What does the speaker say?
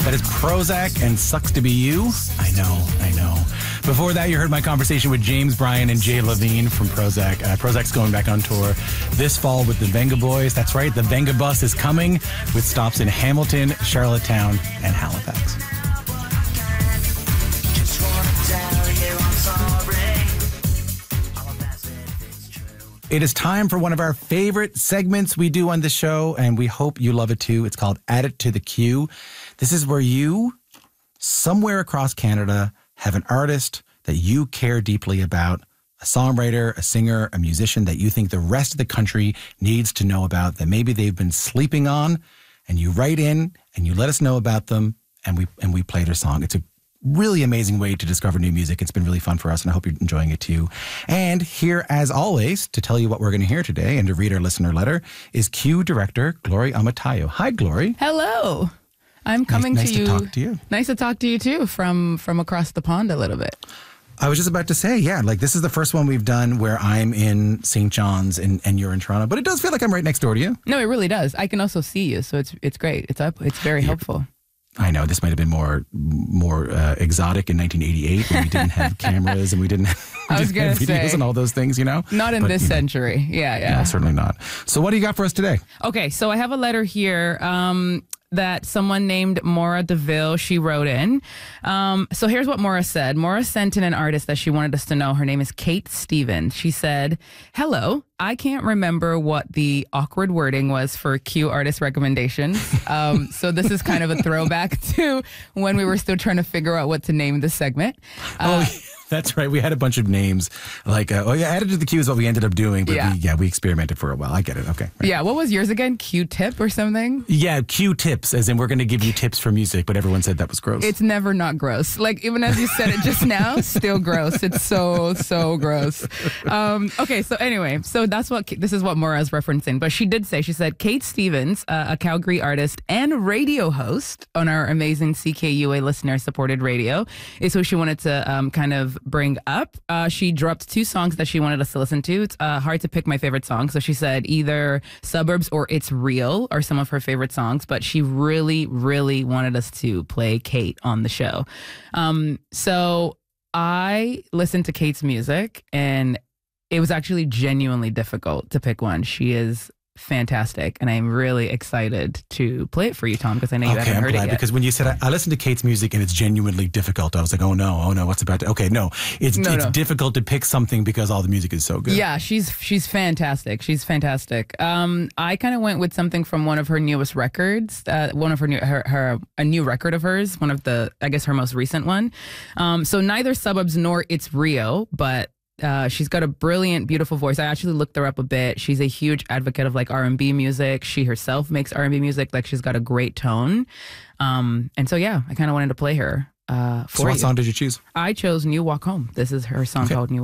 That is Prozac and Sucks to Be You. I know. Before that, you heard my conversation with James Bryan and Jay Levine from Prozac. Prozac's going back on tour this fall with the Venga Boys. That's right, the Venga Bus is coming with stops in Hamilton, Charlottetown, and Halifax. It is time for one of our favorite segments we do on the show, and we hope you love it too. It's called Add It to the Queue. This is where you, somewhere across Canada, have an artist that you care deeply about, a songwriter, a singer, a musician that you think the rest of the country needs to know about, that maybe they've been sleeping on, and you write in and you let us know about them, and we play their song. It's a really amazing way to discover new music. It's been really fun for us, and I hope you're enjoying it too. And here, as always, to tell you what we're going to hear today and to read our listener letter is Q director Glory Amatayo. Hi, Glory. Hello. I'm coming nice to you. Nice to talk to you. Nice to talk to you too, from across the pond a little bit. I was just about to say, this is the first one we've done where I'm in St. John's and you're in Toronto, but it does feel like I'm right next door to you. No, it really does. I can also see you, so it's great. It's very helpful. I know this might have been more exotic in 1988 when we didn't have cameras and we didn't have videos and all those things, Not in this century. Yeah. No, certainly not. So what do you got for us today? Okay, so I have a letter here that someone named Maura DeVille, she wrote in. So here's what Maura said. Maura sent in an artist that she wanted us to know. Her name is Kate Stevens. She said, "Hello, I can't remember what the awkward wording was for Q artist recommendations. So this is kind of a throwback to when we were still trying to figure out what to name this segment." That's right. We had a bunch of names added to the queue is what we ended up doing. But we experimented for a while. I get it. Okay. Right. Yeah. What was yours again? Q-tip or something? Yeah. Q-tips, as in we're going to give you tips for music, but everyone said that was gross. It's never not gross. Like, even as you said it just now, still gross. It's so gross. Okay. So anyway, this is what Maura is referencing. But she said, Kate Stevens, a Calgary artist and radio host on our amazing CKUA listener supported radio, is who she wanted to kind of bring up. She dropped 2 songs that she wanted us to listen to. It's hard to pick my favorite song. So she said either Suburbs or It's Real are some of her favorite songs, but she really, really wanted us to play Kate on the show. So I listened to Kate's music and it was actually genuinely difficult to pick one. She is fantastic, and I'm really excited to play it for you, Tom, because I know you haven't heard it yet. Because when you said I listened to Kate's music and it's genuinely difficult, I was like, oh no, what's about to? Okay, no, it's difficult to pick something because all the music is so good. Yeah, she's fantastic. She's fantastic. I kind of went with something from one of her newest records, a new record of hers, one of her most recent one. So neither Suburbs nor It's Real, but she's got a brilliant, beautiful voice. I actually looked her up a bit. She's a huge advocate of R&B music. She herself makes R&B music. She's got a great tone. And so, I kind of wanted to play her for you. So what song did you choose? I chose New Walk Home. This is her song called New